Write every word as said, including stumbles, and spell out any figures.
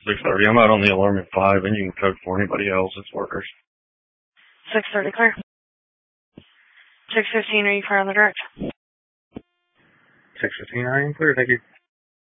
six thirty. I'm out on the alarm at five, and you can code for anybody else. It's workers. six thirty, clear. six fifteen, are you clear on the direct? six fifteen, I am clear, thank you.